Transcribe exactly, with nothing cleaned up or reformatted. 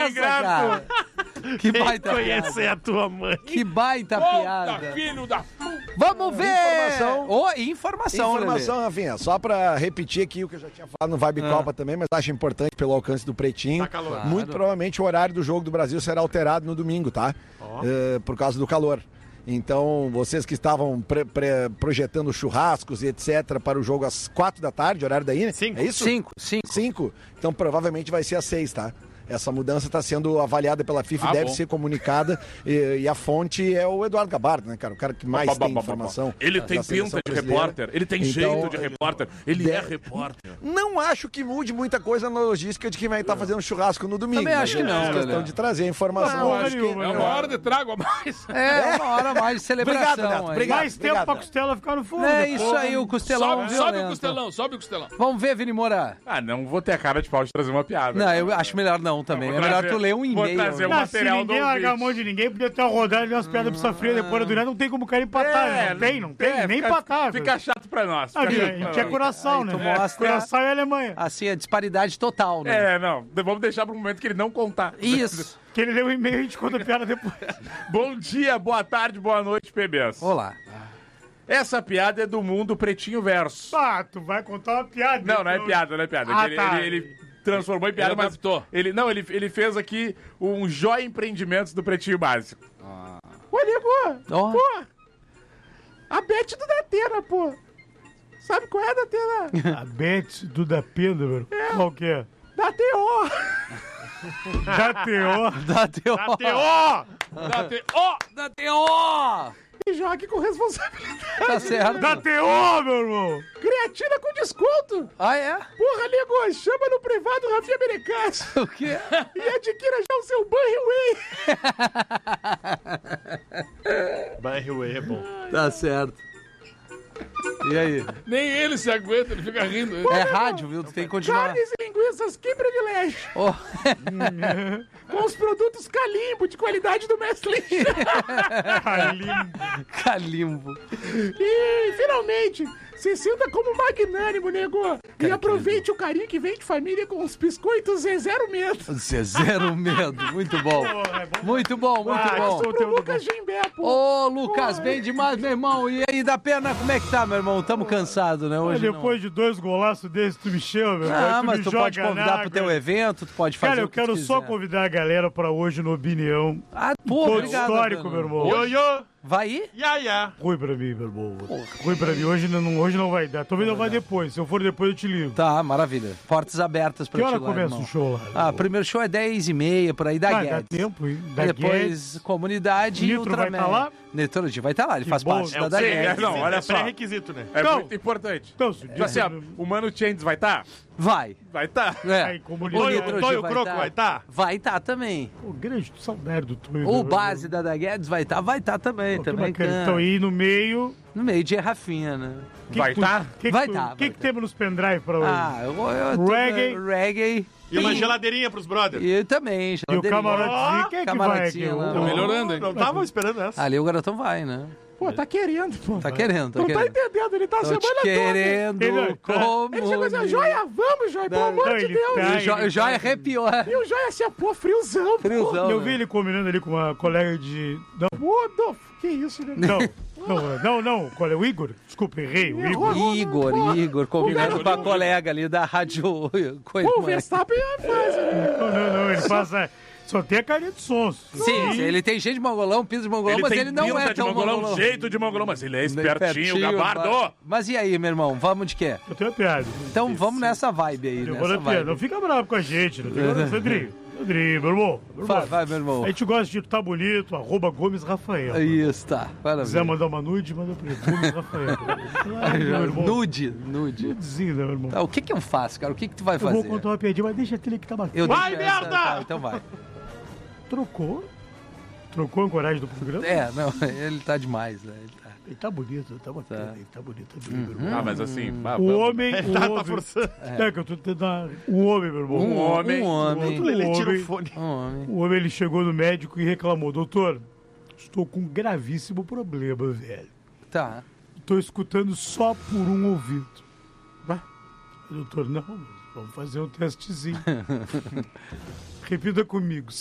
Nossa, cara. Que baita conhecer piada. a tua mãe. Que baita piada. Filho da... Vamos ver. Informação. Oh, informação, Informação, Lelê. Rafinha, só pra repetir aqui o que eu já tinha falado no Vibe Ah. Copa também, mas acho importante pelo alcance do Pretinho. Tá calor. Claro. Muito provavelmente o horário do jogo do Brasil será alterado no domingo, tá? Eh, por causa do calor. Então, vocês que estavam pre- pre- projetando churrascos e etcétera para o jogo às quatro da tarde, horário da Ine, Cinco. é isso? Cinco, cinco. Cinco? Então, provavelmente vai ser às seis, tá? Essa mudança está sendo avaliada pela FIFA Ah, e deve bom. ser comunicada. E, e a fonte é o Eduardo Gabardo, né, cara? O cara que mais Ba, ba, tem ba, ba, ba. informação. Ele da tem seleção pinta de brasileira. repórter. Ele tem Então, jeito de repórter. Ele de- é repórter. Não acho que mude muita coisa na logística de quem vai estar fazendo churrasco no domingo. Também acho mas que é não, questão Lelê. de trazer a informação. Não, acho que... nenhuma, É uma hora de trago a mais. É, uma hora mais de celebração. Obrigado, Neto, aí. obrigado. Mais tempo pra costela ficar no fogo. É depois. isso aí, o costelão Sobe, sobe o violento. costelão, sobe o costelão. Vamos ver, Vini Moura. Ah, não vou ter a cara de pau de trazer uma piada. Não, eu acho melhor não também. Vou É melhor trazer- tu ler um vou e-mail. trazer né? o Ah, se material do ninguém largar a ouvinte. mão de ninguém, podia ter uma rodada de umas piadas pizza fria depois do não tem como o cara empatar. É, não tem, não tem, é, nem fica- empatar. Fica chato pra nós. Ah, fica a chato gente pra é nós. coração, Aí né? tu mostra- Coração e Alemanha. Assim, a disparidade total, né? É, não. Vamos deixar pro momento que ele não contar. Isso. Que ele leu um e-mail e a gente conta a piada depois. Bom dia, boa tarde, boa noite, P Bs. Olá. Essa piada é do mundo Pretinho Verso. Ah, tu vai contar uma piada. Não, não é então. piada, não é piada. Ah, ele, tá. ele, ele transformou em piada, Ele mas adaptou. ele não, ele, ele fez aqui um Joia Empreendimentos do Pretinho Básico. Olha, pô. Ó. Pô. A Beth do Datena, pô. Sabe qual é a Datena? A Beth do da Pedro, velho. Qual que é? Da T O. Da T O. Dá teu Da T O! Da T O. Dá teu E jogue com responsabilidade. Tá certo. Da T O, meu irmão! Creatina com desconto. Ah, é? Porra, nego, chama no privado Rafinha Menegas O quê? e adquira já o seu Banriway. Banriway é bom. Tá certo. E aí? Nem ele se aguenta, ele fica rindo. É rádio, viu? Tu tem que continuar. Carnes e linguiças, que privilégio. Oh. Com os produtos Calimbo, de qualidade do Mestre Lins. Calimbo. E, finalmente, se sinta como magnânimo, nego. E aproveite o carinho que vem de família com os biscoitos Zé Zero Medo. Zé Zero Medo. Muito bom. Muito bom, muito Ah, bom. isso Pro Lucas Gimbé, pô. Ô, Lucas, bem demais, meu irmão. E aí, da pena, como é que tá, meu irmão? Tamo cansado, né? Mas Hoje não. depois de dois golaços desses, tu me chama, meu. Aí Ah, tu mas me tu joga pode na convidar pro água. teu evento, tu pode fazer Cara, o eu que tu quero só quiser. convidar a galera pra hoje no Opinião. Ah, pô, Todo obrigado. histórico, Adriano. meu irmão. Ioiô, Vai ir? ia, ia. Ruim pra mim, meu irmão. Ruim pra mim. Hoje não, hoje não vai dar. Talvez não vai depois. Se eu for depois, eu te ligo. Tá, maravilha. Portas abertas pra Que ti hora lá, começa irmão. o show lá? Ah, primeiro show é dez e meia, por aí, da Ah, dá Guedes. tempo, hein? Da Depois, Guedes. comunidade e Nitro vai Ultraman. tá lá? Nitro vai estar lá, ele Que faz bom. parte É da o da sim, Guedes. é, não, olha só. Pré-requisito, né? É Não. muito importante. Então, se Tipo assim, ó, o Mano Changes vai estar? Vai. Vai estar. É. Aí, O comunidade. Nitro Tonho, Tonho vai Croco tá. vai estar? Vai estar também. Pô, grande saudade do Tonho. O meu base irmão. da da Guedes vai estar, vai estar também. Pô, que também bacana. canta. Então, aí no meio... No meio de Rafinha, né? que Vai que tu- tá? que que Vai tu- tá, O vai que que tá. temos nos pendrive pra hoje? Ah, eu, eu tô- Reggae. Reggae. E uma geladeirinha pros brothers. E também. E o geladeirinha. camarotezinho, quem é que vai aqui? Camarotinho lá. O- Tá melhorando, hein? Não tava esperando essa. Ali o garotão vai, né? Pô, tá querendo, pô. Tá querendo, tá Não tá querendo. entendendo, ele tá a Tô semana te toda. querendo Ele- como... Ele chegou assim, Joia, vamos, Joia, pelo amor não, de ele Deus. tá- O Jo- o Joia ele- arrepiou. é. E o Joia assim, pô, friozão, pô. Friozão. Eu né? vi ele combinando ali com uma colega de... Não, Pô, que isso, né? não, não, não, não. Qual é o Igor? Desculpa, errei. O Igor. Igor, Igor, combinando Igor, com a Igor. colega ali da rádio. Coisa Pô, o mais. Verstappen faz, né? Não, não, não. Ele passa... Só tem a carinha de sons. Sim, sim, ele tem jeito de mongolão, piso de mongolão, mas ele não pinta é de tão mongolão, mongolão. jeito de mongolão, mas ele é espertinho, Pertinho, gabardo. mas- Mas e aí, meu irmão, vamos de quê? Eu tenho a piada. Então vamos nessa vibe aí, Eu vou nessa na piada. Não vibe. fica bravo com a gente. Não fica bravo. Rodrigo. Rodrigo, meu irmão. Meu Vai, irmão. vai, meu irmão. A gente gosta de tá bonito, arroba Gomes Rafael. Isso, tá. Se quiser Maravilha. mandar uma nude, manda pra ele. Gomes Rafael. Claro, meu irmão. Nude, nude. Nudezinho, né, meu irmão? Tá, o que que eu faço, cara? O que que tu vai Eu fazer? vou contar uma piadinha, mas deixa ele que tá bacana. Eu Vai, deixo essa- merda! tá, então vai. Trocou. Trocou a coragem do programa. É, não, ele tá demais, né? Ele tá... Ele tá bonito, tá bacana. Tá. Ele tá bonito, tá bonito, meu irmão. Ah, mas assim, vá, O vamos. homem, Ele o tá, tá homem. forçando. É que eu tô tentando. Um homem, meu irmão. Um homem. Um homem. O Ele tira homem, o fone. Um homem. o homem ele chegou no médico e reclamou: doutor, estou com um gravíssimo problema, velho. Tá. Estou escutando só por um ouvido. Doutor, não, vamos fazer um testezinho. Repita comigo.